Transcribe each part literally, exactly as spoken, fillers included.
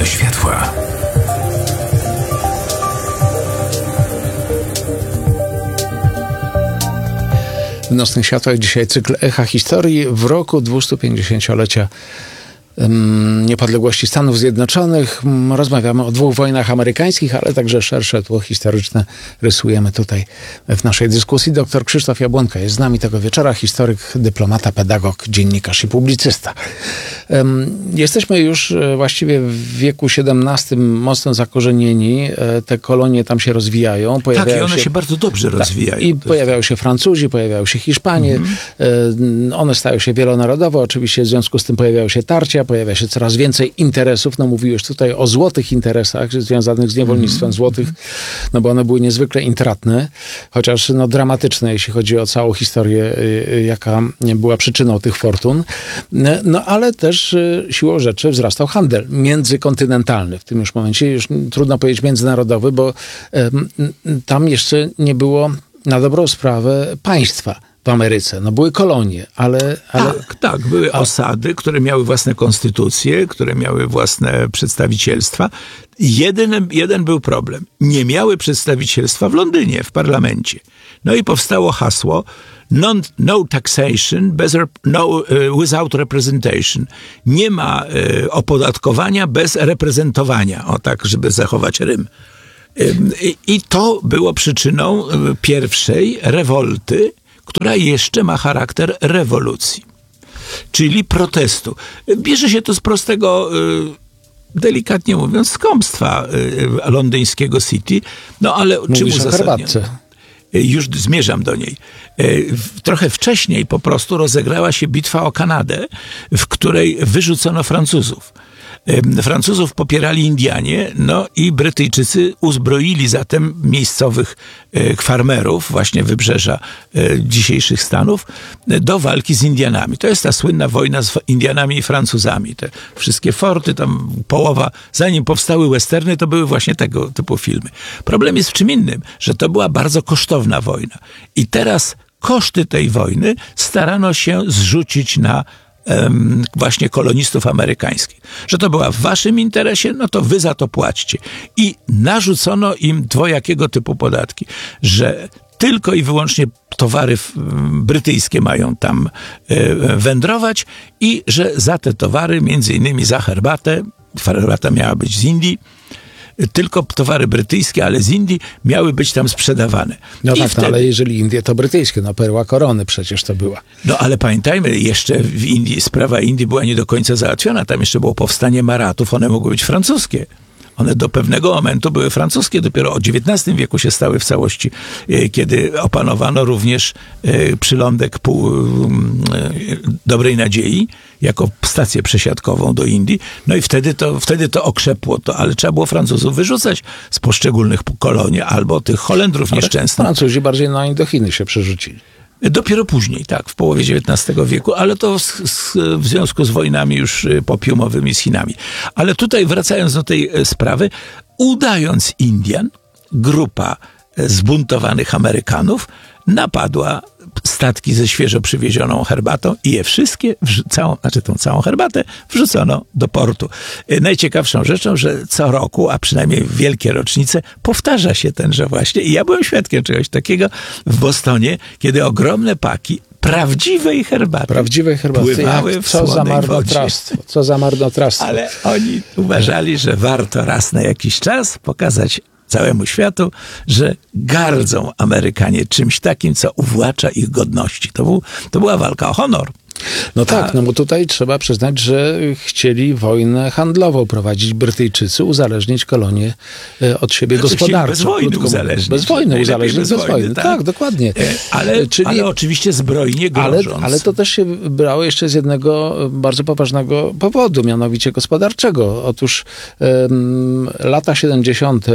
Nocne światła. W Nocnych Światłach dzisiaj cykl Echa Historii w roku dwustupięćdziesięciolecia niepodległości Stanów Zjednoczonych. Rozmawiamy o dwóch wojnach amerykańskich, ale także szersze tło historyczne rysujemy tutaj w naszej dyskusji. Doktor Krzysztof Jabłonka jest z nami tego wieczora, historyk, dyplomata, pedagog, dziennikarz i publicysta. Jesteśmy już właściwie w wieku siedemnastym mocno zakorzenieni. Te kolonie tam się rozwijają. Pojawiają tak, i one się, się bardzo dobrze tak, rozwijają. I pojawiają się Francuzi, pojawiają się Hiszpanie. Mhm. One stają się wielonarodowe. Oczywiście w związku z tym pojawiają się tarcia, pojawia się coraz więcej interesów. No mówiłeś tutaj o złotych interesach związanych z niewolnictwem mm. złotych, no bo one były niezwykle intratne, chociaż no dramatyczne, jeśli chodzi o całą historię, jaka była przyczyną tych fortun. No ale też siłą rzeczy wzrastał handel międzykontynentalny. W tym już momencie już trudno powiedzieć międzynarodowy, bo um, tam jeszcze nie było na dobrą sprawę państwa w Ameryce. No były kolonie, ale... ale... Tak, tak, były osady, które miały własne konstytucje, które miały własne przedstawicielstwa. Jeden, jeden był problem. Nie miały przedstawicielstwa w Londynie, w parlamencie. No i powstało hasło non, no taxation bez, no, uh, without representation. Nie ma uh, opodatkowania bez reprezentowania. O tak, żeby zachować rym. I, I to było przyczyną pierwszej rewolty, która jeszcze ma charakter rewolucji, czyli protestu. Bierze się to z prostego, delikatnie mówiąc, skąpstwa londyńskiego City, no ale Mówisz czym uzasadnione? Już zmierzam do niej. Trochę wcześniej po prostu rozegrała się bitwa o Kanadę, w której wyrzucono Francuzów. Francuzów popierali Indianie, no i Brytyjczycy uzbroili zatem miejscowych farmerów, właśnie wybrzeża dzisiejszych Stanów, do walki z Indianami. To jest ta słynna wojna z Indianami i Francuzami. Te wszystkie forty, tam połowa, zanim powstały westerny, to były właśnie tego typu filmy. Problem jest w czym innym, że to była bardzo kosztowna wojna. I teraz koszty tej wojny starano się zrzucić na właśnie kolonistów amerykańskich. Że to była w waszym interesie, no to wy za to płaćcie. I narzucono im dwojakiego typu podatki, że tylko i wyłącznie towary brytyjskie mają tam wędrować i że za te towary, między innymi za herbatę, herbata miała być z Indii, tylko towary brytyjskie, ale z Indii miały być tam sprzedawane. No I tak, wtedy... no, ale jeżeli Indie to brytyjskie, no perła korony przecież to była. No ale pamiętajmy, jeszcze w Indii, sprawa Indii była nie do końca załatwiona. Tam jeszcze było powstanie Maratów, one mogły być francuskie. One do pewnego momentu były francuskie, dopiero od dziewiętnastym wieku się stały w całości, kiedy opanowano również przylądek pół Dobrej Nadziei jako stację przesiadkową do Indii. No i wtedy to, wtedy to okrzepło to, ale trzeba było Francuzów wyrzucać z poszczególnych kolonii albo tych Holendrów nieszczęsnych. Francuzi bardziej na Indochiny się przerzucili. Dopiero później, tak, w połowie dziewiętnastego wieku, ale to z, z, w związku z wojnami już popiumowymi z Chinami. Ale tutaj wracając do tej sprawy, udając Indian, grupa zbuntowanych Amerykanów napadła statki ze świeżo przywiezioną herbatą i je wszystkie, całą, znaczy tą całą herbatę, wrzucono do portu. Najciekawszą rzeczą, że co roku, a przynajmniej w wielkie rocznice, powtarza się tenże właśnie. I ja byłem świadkiem czegoś takiego w Bostonie, kiedy ogromne paki prawdziwej herbaty. Prawdziwej herbaty. Pływały Jak, w co za marnotrawstwo. Co za marnotrawstwo. Ale oni uważali, że warto raz na jakiś czas pokazać całemu światu, że gardzą Amerykanie czymś takim, co uwłacza ich godności. To, był, to była walka o honor. No tak, A... no bo tutaj trzeba przyznać, że chcieli wojnę handlową prowadzić Brytyjczycy, uzależnić kolonie od siebie znaczy gospodarczo. Bez wojny uzależnić. Bez wojny uzależnić, bez, bez wojny. wojny. Tak, tak dokładnie. Ale, Czyli, ale oczywiście zbrojnie grożąc. Ale, ale to też się brało jeszcze z jednego bardzo poważnego powodu, mianowicie gospodarczego. Otóż um, lata siedemdziesiąte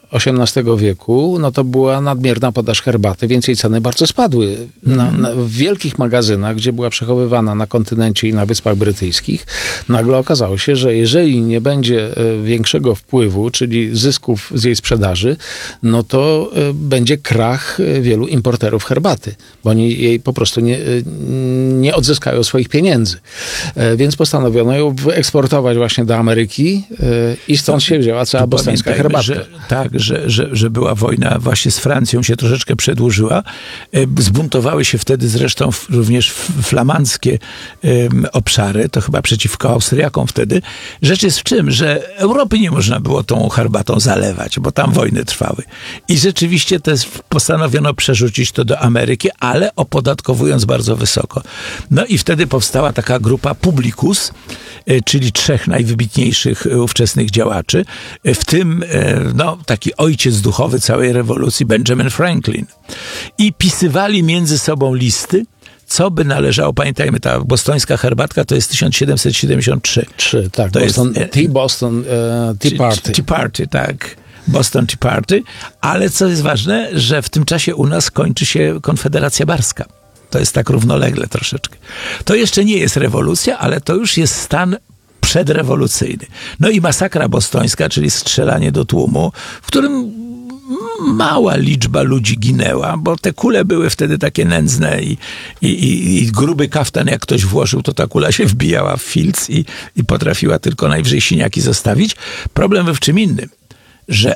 osiemnastego wieku, no to była nadmierna podaż herbaty, więc jej ceny bardzo spadły. Na, na, w wielkich magazynach, gdzie była przechowywana na kontynencie i na Wyspach Brytyjskich, nagle okazało się, że jeżeli nie będzie większego wpływu, czyli zysków z jej sprzedaży, no to będzie krach wielu importerów herbaty, bo oni jej po prostu nie, nie odzyskają swoich pieniędzy. Więc postanowiono ją eksportować właśnie do Ameryki i stąd się wzięła cała bostońska herbata. Że, tak, że, że, że była wojna właśnie z Francją, się troszeczkę przedłużyła. Zbuntowały się wtedy zresztą również flamandzkie um, obszary, to chyba przeciwko Austriakom wtedy. Rzecz jest w czym, że Europy nie można było tą herbatą zalewać, bo tam wojny trwały. I rzeczywiście też postanowiono przerzucić to do Ameryki, ale opodatkowując bardzo wysoko. No i wtedy powstała taka grupa Publicus, czyli trzech najwybitniejszych ówczesnych działaczy, w tym no, taki ojciec duchowy całej rewolucji, Benjamin Franklin. I pisywali między sobą listy, co by należało. Pamiętajmy, ta bostońska herbatka to jest tysiąc siedemset siedemdziesiąt trzy. Trzy, tak. To Boston, jest, Tea Boston uh, Tea Party. Tea Party, tak. Boston Tea Party. Ale co jest ważne, że w tym czasie u nas kończy się Konfederacja Barska. To jest tak równolegle troszeczkę. To jeszcze nie jest rewolucja, ale to już jest stan przedrewolucyjny. No i masakra bostońska, czyli strzelanie do tłumu, w którym mała liczba ludzi ginęła, bo te kule były wtedy takie nędzne i, i, i, i gruby kaftan, jak ktoś włożył, to ta kula się wbijała w filc i, i potrafiła tylko najwyżej siniaki zostawić. Problem był w czym innym, że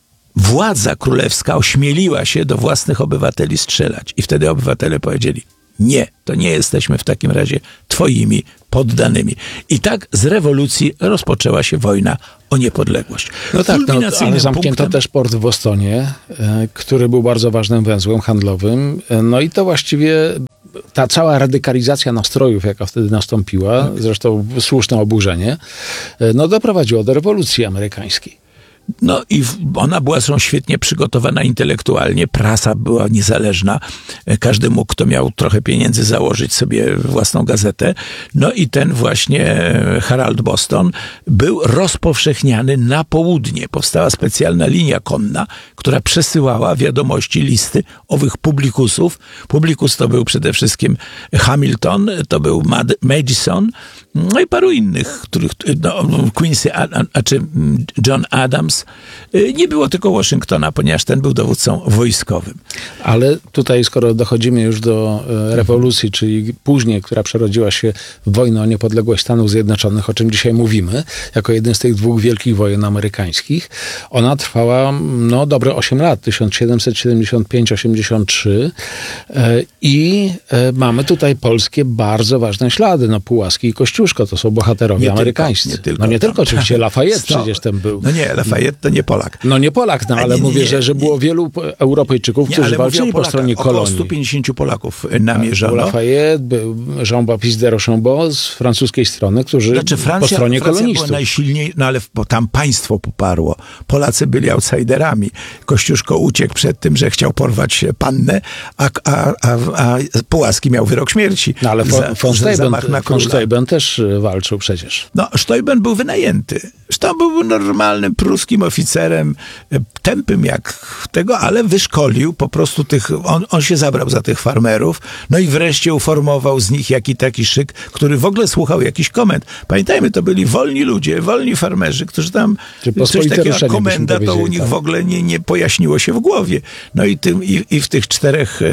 władza królewska ośmieliła się do własnych obywateli strzelać. I wtedy obywatele powiedzieli, nie, to nie jesteśmy w takim razie twoimi poddanymi. I tak z rewolucji rozpoczęła się wojna o niepodległość. No tak, no, ale zamknięto punktem... też port w Bostonie, e, który był bardzo ważnym węzłem handlowym. E, no i to właściwie ta cała radykalizacja nastrojów, jaka wtedy nastąpiła, tak. Zresztą słuszne oburzenie, e, no doprowadziło do rewolucji amerykańskiej. No i ona była zresztą świetnie przygotowana intelektualnie, prasa była niezależna, każdy mógł, kto miał trochę pieniędzy, założyć sobie własną gazetę. No i ten właśnie Herald Boston był rozpowszechniany na południe. Powstała specjalna linia konna, która przesyłała wiadomości, listy owych publikusów. Publikus to był przede wszystkim Hamilton, to był Mad- Madison, no i paru innych, których, no, Quincy, a, a, czy John Adams. Nie było tylko Waszyngtona, ponieważ ten był dowódcą wojskowym. Ale tutaj, skoro dochodzimy już do e, rewolucji, czyli później, która przerodziła się w wojnę o niepodległość Stanów Zjednoczonych, o czym dzisiaj mówimy, jako jeden z tych dwóch wielkich wojen amerykańskich, ona trwała, no, dobre osiem lat, tysiąc siedemset siedemdziesiąt pięć osiemdziesiąt trzy e, i e, mamy tutaj polskie bardzo ważne ślady, no, Pułaski i Kościuszko, to są bohaterowie nie amerykańscy. Tylko, nie tylko, no nie tam, tylko, oczywiście Lafayette sto, przecież tam był. No nie, Lafayette to nie Polak. No nie Polak, no, ale nie, mówię, nie, że, że było nie. wielu Europejczyków, nie, którzy walczyli po stronie kolonii. Około stu pięćdziesięciu Polaków namierzono. Był Lafayette, był Jean-Baptiste de Rochambeau z francuskiej strony, którzy znaczy, Francja, po stronie Francja kolonistów. była najsilniej, no ale bo tam państwo poparło. Polacy byli outsiderami. Kościuszko uciekł przed tym, że chciał porwać pannę, a, a, a, a Pułaski miał wyrok śmierci. No ale za, von Steuben, von Steuben też walczył przecież. No, Steuben był wynajęty. Zresztą był normalnym pruskim oficerem, tępym jak tego, ale wyszkolił po prostu tych, on, on się zabrał za tych farmerów, no i wreszcie uformował z nich jaki taki szyk, który w ogóle słuchał jakichś komend. Pamiętajmy, to byli wolni ludzie, wolni farmerzy, którzy tam coś takiego jak komenda to u nich tak. w ogóle nie, nie pojaśniło się w głowie. No i, tym, i, i w tych czterech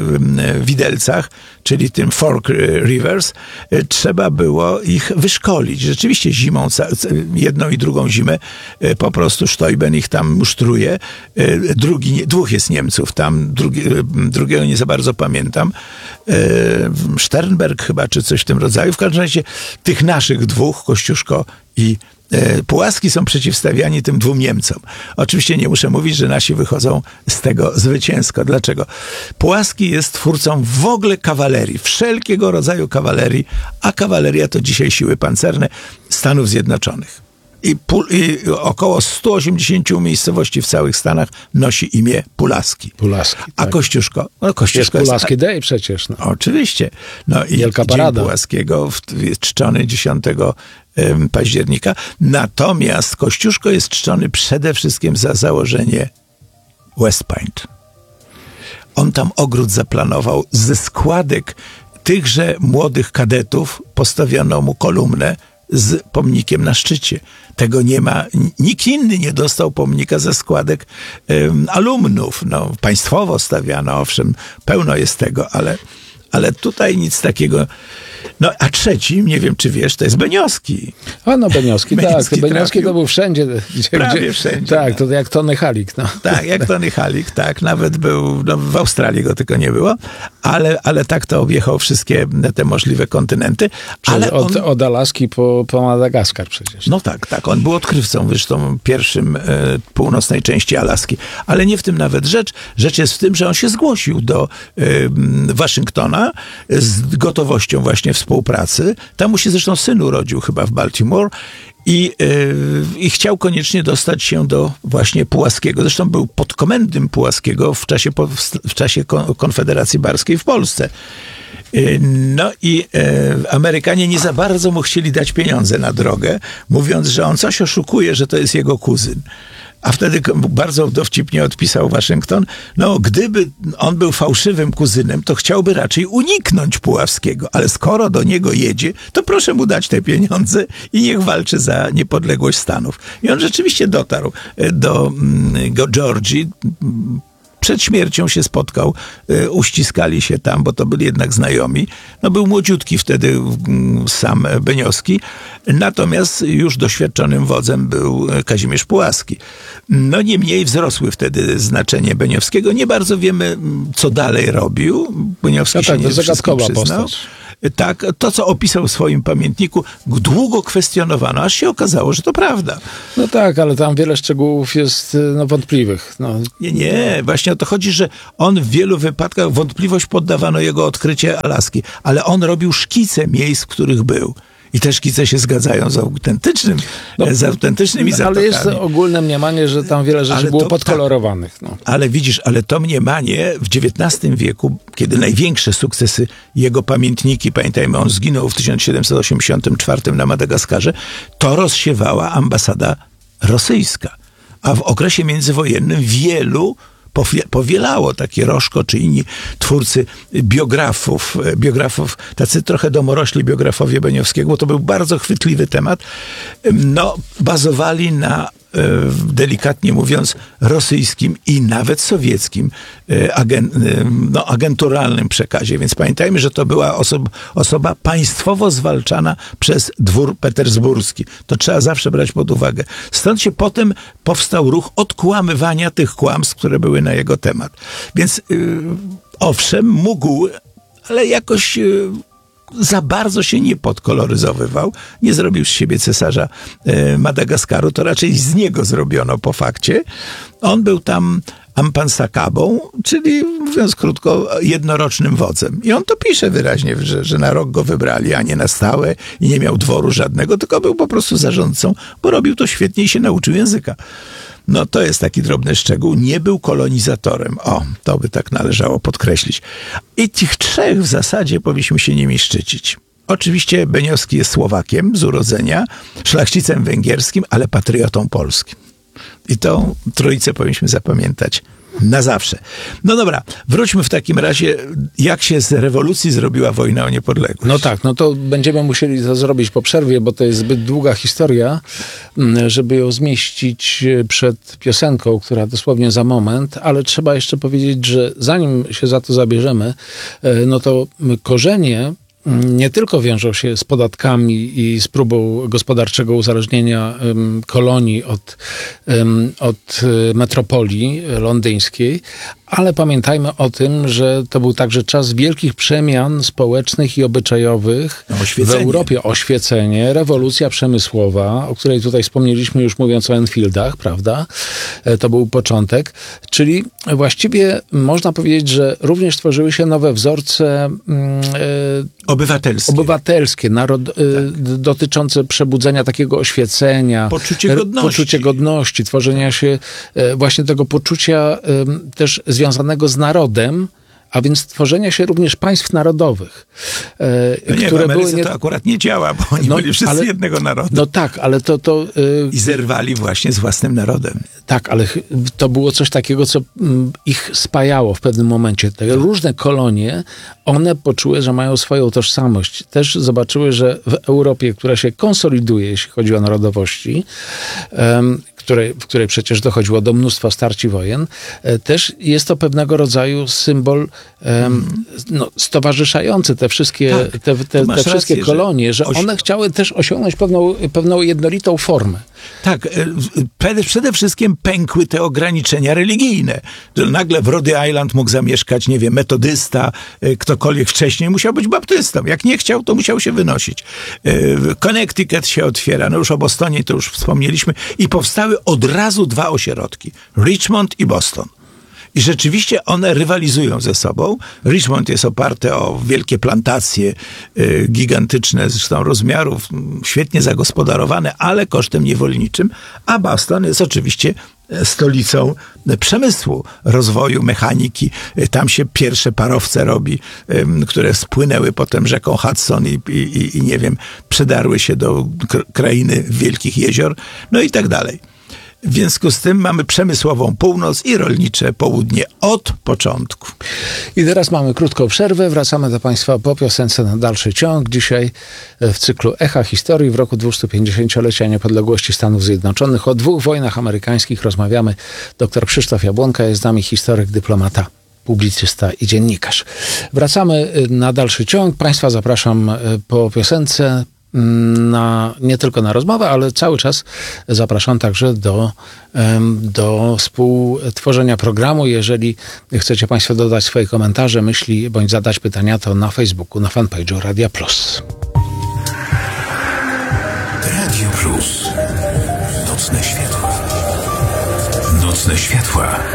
e, widelcach, czyli tym Fork Rivers, e, trzeba było ich wyszkolić. Rzeczywiście zimą, jedną i drugą zimę e, po prostu Steuben ich tam musztruje. E, drugi, nie, dwóch jest Niemców tam, drugi, drugiego nie za bardzo pamiętam. E, Sternberg chyba, czy coś w tym rodzaju. W każdym razie tych naszych dwóch, Kościuszko i Pułaski, są przeciwstawiani tym dwóm Niemcom. Oczywiście nie muszę mówić, że nasi wychodzą z tego zwycięsko. Dlaczego? Pułaski jest twórcą w ogóle kawalerii, wszelkiego rodzaju kawalerii, a kawaleria to dzisiaj siły pancerne Stanów Zjednoczonych. I, pul, I około stu osiemdziesięciu miejscowości w całych Stanach nosi imię Pulaski. Pulaski, A tak. Kościuszko? No, Kościuszko jest Pulaski Day przecież. No. Oczywiście. No i Wielka Dzień parada. Pulaskiego jest czczony dziesiątego października. Natomiast Kościuszko jest czczony przede wszystkim za założenie West Point. On tam ogród zaplanował. Ze składek tychże młodych kadetów postawiono mu kolumnę z pomnikiem na szczycie. Tego nie ma, nikt inny nie dostał pomnika ze składek um, alumnów. No, państwowo stawiano, owszem, pełno jest tego, ale, ale tutaj nic takiego. No, a trzecim, nie wiem, czy wiesz, to jest Beniowski. A no, Beniowski, Beniowski tak. Beniowski to był wszędzie. Gdzie, Prawie gdzie, wszędzie. Tak, to jak Tony Halik. No. Tak, jak Tony Halik, tak. Nawet był, no, w Australii go tylko nie było, ale, ale tak to objechał wszystkie te możliwe kontynenty. Ale od, on... od Alaski po, po Madagaskar przecież. No tak, tak. On był odkrywcą, zresztą pierwszym e, północnej części Alaski. Ale nie w tym nawet rzecz. Rzecz jest w tym, że on się zgłosił do e, Waszyngtona z gotowością właśnie współpracy. Tam mu się zresztą syn urodził chyba w Baltimore i, yy, i chciał koniecznie dostać się do właśnie Pułaskiego. Zresztą był podkomendnym Pułaskiego w czasie, w czasie Konfederacji Barskiej w Polsce. Yy, no i yy, Amerykanie nie za bardzo mu chcieli dać pieniądze na drogę, mówiąc, że on coś oszukuje, że to jest jego kuzyn. A wtedy bardzo dowcipnie odpisał Waszyngton, no gdyby on był fałszywym kuzynem, to chciałby raczej uniknąć Puławskiego, ale skoro do niego jedzie, to proszę mu dać te pieniądze i niech walczy za niepodległość Stanów. I on rzeczywiście dotarł do, do Georgii. Przed śmiercią się spotkał, y, uściskali się tam, bo to byli jednak znajomi. No był młodziutki wtedy y, sam Beniowski, natomiast już doświadczonym wodzem był Kazimierz Pułaski. No niemniej wzrosły wtedy znaczenie Beniowskiego. Nie bardzo wiemy, co dalej robił. Beniowski no się tak, nie to zagadkowa przyznał. postać. Tak, to co opisał w swoim pamiętniku, długo kwestionowano, aż się okazało, że to prawda. No tak, ale tam wiele szczegółów jest no, wątpliwych. No. Nie, nie, właśnie o to chodzi, że on w wielu wypadkach wątpliwość poddawano jego odkrycie Alaski, ale on robił szkice miejsc, w których był. I te szkice się zgadzają z autentycznym, no, z autentycznymi zatokami. Ale jest ogólne mniemanie, że tam wiele rzeczy ale było to, podkolorowanych. Tak. No. Ale widzisz, ale to mniemanie w dziewiętnastym wieku, kiedy największe sukcesy, jego pamiętniki, pamiętajmy, on zginął w tysiąc siedemset osiemdziesiątym czwartym na Madagaskarze, to rozsiewała ambasada rosyjska. A w okresie międzywojennym wielu powielało takie Roszko czy inni twórcy biografów, biografów, tacy trochę domorośli biografowie Beniowskiego, bo to był bardzo chwytliwy temat, no, bazowali na, delikatnie mówiąc, rosyjskim i nawet sowieckim agent, no, agenturalnym przekazie. Więc pamiętajmy, że to była osoba, osoba państwowo zwalczana przez dwór petersburski. To trzeba zawsze brać pod uwagę. Stąd się potem powstał ruch odkłamywania tych kłamstw, które były na jego temat. Więc yy, owszem, mógł, ale jakoś yy, za bardzo się nie podkoloryzował. Nie zrobił z siebie cesarza yy, Madagaskaru, to raczej z niego zrobiono po fakcie. On był tam Ampansakabą, czyli mówiąc krótko, jednorocznym wodzem. I on to pisze wyraźnie, że, że na rok go wybrali, a nie na stałe i nie miał dworu żadnego, tylko był po prostu zarządcą, bo robił to świetnie i się nauczył języka. No to jest taki drobny szczegół. Nie był kolonizatorem. O, to by tak należało podkreślić. I tych trzech w zasadzie powinniśmy się nimi szczycić. Oczywiście Beniowski jest Słowakiem z urodzenia, szlachcicem węgierskim, ale patriotą polskim. I tą trójcę powinniśmy zapamiętać na zawsze. No dobra, wróćmy w takim razie, jak się z rewolucji zrobiła wojna o niepodległość. No tak, no to będziemy musieli to zrobić po przerwie, bo to jest zbyt długa historia, żeby ją zmieścić przed piosenką, która dosłownie za moment, ale trzeba jeszcze powiedzieć, że zanim się za to zabierzemy, no to korzenie nie tylko wiążą się z podatkami i z próbą gospodarczego uzależnienia um, kolonii od, um, od metropolii londyńskiej, ale pamiętajmy o tym, że to był także czas wielkich przemian społecznych i obyczajowych w Europie. Oświecenie, rewolucja przemysłowa, o której tutaj wspomnieliśmy już mówiąc o Enfieldach, prawda? To był początek. Czyli właściwie można powiedzieć, że również tworzyły się nowe wzorce e, obywatelskie, obywatelskie narod, tak. dotyczące przebudzenia takiego oświecenia, poczucie godności, poczucie godności, tworzenia się właśnie tego poczucia też związanego z narodem, a więc tworzenia się również państw narodowych, no nie, które w były... Nie... to akurat nie działa, bo oni no, byli wszyscy ale, jednego narodu. No tak, ale to... to yy... I zerwali właśnie z własnym narodem. Tak, ale to było coś takiego, co ich spajało w pewnym momencie. Te różne kolonie, one poczuły, że mają swoją tożsamość. Też zobaczyły, że w Europie, która się konsoliduje, jeśli chodzi o narodowości, um, której, w której przecież dochodziło do mnóstwa starć i wojen, też jest to pewnego rodzaju symbol um, no, stowarzyszający te wszystkie, tak, te, te, te wszystkie rację, kolonie, że, że one oś... chciały też osiągnąć pewną, pewną jednolitą formę. Tak, przede wszystkim pękły te ograniczenia religijne. Nagle w Rhode Island mógł zamieszkać, nie wiem, metodysta, ktokolwiek wcześniej musiał być baptystą. Jak nie chciał, to musiał się wynosić. Connecticut się otwiera, no już o Bostonie to już wspomnieliśmy i powstały od razu dwa ośrodki. Richmond i Boston. I rzeczywiście one rywalizują ze sobą. Richmond jest oparte o wielkie plantacje y, gigantyczne, zresztą rozmiarów, świetnie zagospodarowane, ale kosztem niewolniczym. A Boston jest oczywiście stolicą przemysłu, rozwoju, mechaniki. Tam się pierwsze parowce robi, y, które spłynęły potem rzeką Hudson i, i, i nie wiem, przedarły się do krainy wielkich jezior, no i tak dalej. W związku z tym mamy przemysłową północ i rolnicze południe od początku. I teraz mamy krótką przerwę. Wracamy do Państwa po piosence na dalszy ciąg. Dzisiaj w cyklu Echa Historii w roku dwustupięćdziesięciolecia niepodległości Stanów Zjednoczonych o dwóch wojnach amerykańskich rozmawiamy. Doktor Krzysztof Jabłonka jest z nami, historyk, dyplomata, publicysta i dziennikarz. Wracamy na dalszy ciąg. Państwa zapraszam po piosence. Na, nie tylko na rozmowę, ale cały czas zapraszam także do, do współtworzenia programu. Jeżeli chcecie Państwo dodać swoje komentarze, myśli, bądź zadać pytania, to na Facebooku, na fanpage'u Radia Plus. Radio Plus. Nocne światła. Nocne światła.